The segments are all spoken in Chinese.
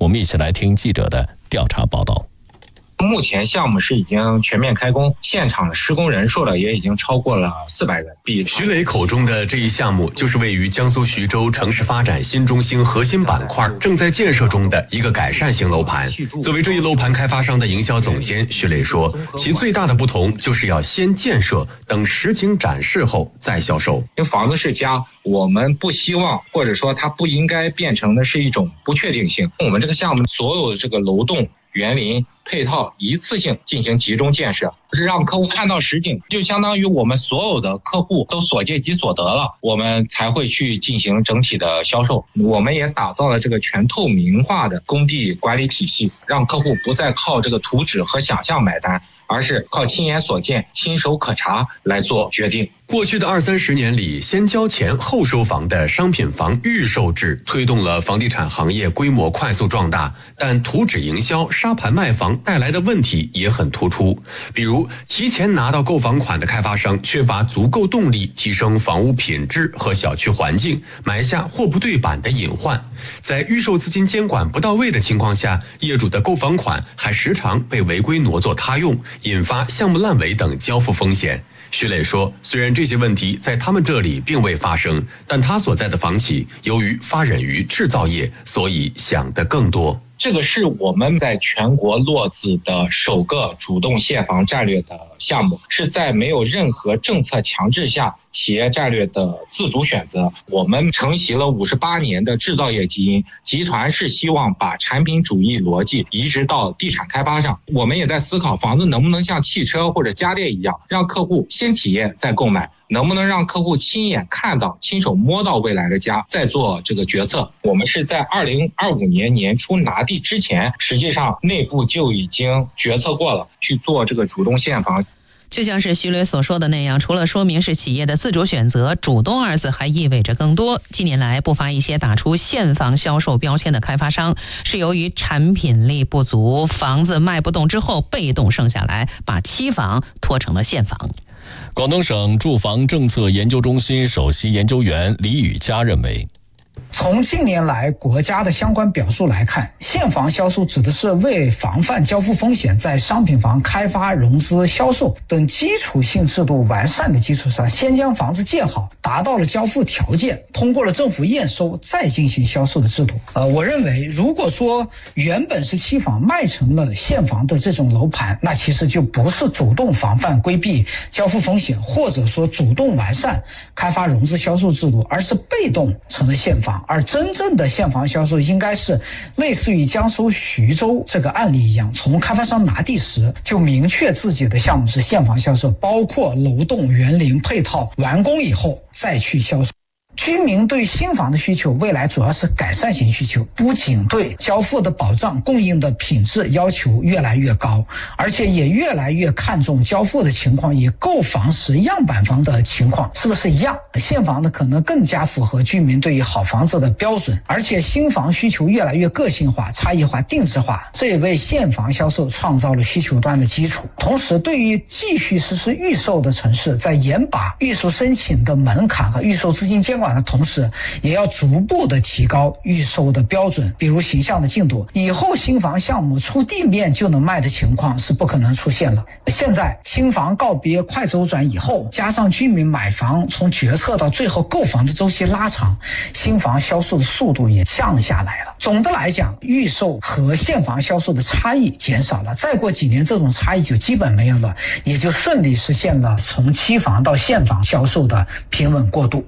我们一起来听记者的调查报道。 目前项目是已经全面开工，现场的施工人数了也已经超过了400人。 徐磊口中的这一项目，就是位于江苏徐州城市发展新中心核心板块正在建设中的一个改善型楼盘。作为这一楼盘开发商的营销总监，徐磊说，其最大的不同就是要先建设，等实景展示后再销售。 因为房子是家，我们不希望，或者说它不应该变成的是一种不确定性。我们这个项目所有的这个楼栋、园林配套一次性进行集中建设，让客户看到实景，就相当于我们所有的客户都所见即所得了，我们才会去进行整体的销售。我们也打造了这个全透明化的工地管理体系，让客户不再靠这个图纸和想象买单，而是靠亲眼所见、亲手可查来做决定。 过去的20-30年里，先交钱后收房的商品房预售制推动了房地产行业规模快速壮大，但图纸营销、沙盘卖房带来的问题也很突出。比如，提前拿到购房款的开发商缺乏足够动力提升房屋品质和小区环境，埋下货不对版的隐患。在预售资金监管不到位的情况下，业主的购房款还时常被违规挪作他用，引发项目烂尾等交付风险。徐磊说，虽然这些问题在他们这里并未发生，但他所在的房企由于发轫于制造业，所以想得更多。 这个是我们在全国落子的首个主动现房战略的项目，是在没有任何政策强制下企业战略的自主选择。我们承袭了58年的制造业基因，集团是希望把产品主义逻辑移植到地产开发上。我们也在思考房子能不能像汽车或者家电一样，让客户先体验再购买，能不能让客户亲眼看到、亲手摸到未来的家，再做这个决策。我们是在2025年年初拿地之前，实际上内部就已经决策过了，去做这个主动现房。 就像是徐磊所说的那样，除了说明是企业的自主选择，主动二字还意味着更多。近年来不乏一些打出现房销售标签的开发商，是由于产品力不足，房子卖不动之后被动剩下来，把期房拖成了现房。 广东省住房政策研究中心首席研究员李宇佳认为， 从近年来国家的相关表述来看，现房销售指的是为防范交付风险，在商品房开发、融资、销售等基础性制度完善的基础上，先将房子建好，达到了交付条件，通过了政府验收，再进行销售的制度。我认为，如果说原本是期房卖成了现房的这种楼盘，那其实就不是主动防范规避交付风险，或者说主动完善开发、融资、销售制度，而是被动成了现房。而真正的现房销售应该是类似于江苏徐州这个案例一样，从开发商拿地时就明确自己的项目是现房销售，包括楼栋、园林配套完工以后再去销售。居民对新房的需求未来主要是改善型需求，不仅对交付的保障、供应的品质要求越来越高，而且也越来越看重交付的情况与购房时样板房的情况是不是一样。现房的可能更加符合居民对于好房子的标准，而且新房需求越来越个性化、差异化、定制化，这也为现房销售创造了需求端的基础。同时，对于继续实施预售的城市，在严把预售申请的门槛和预售资金监管的同时，也要逐步的提高预售的标准，比如形象的进度。以后新房项目出地面就能卖的情况是不可能出现了。现在新房告别快周转以后，加上居民买房从决策到最后购房的周期拉长，新房销售的速度也降下来了。总的来讲，预售和现房销售的差异减少了，再过几年这种差异就基本没有了，也就顺利实现了从期房到现房销售的平稳过渡。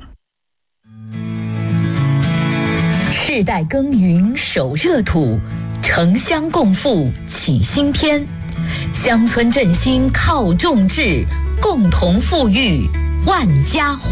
世代耕耘守热土，城乡共富启新篇。乡村振兴靠众志，共同富裕万家欢。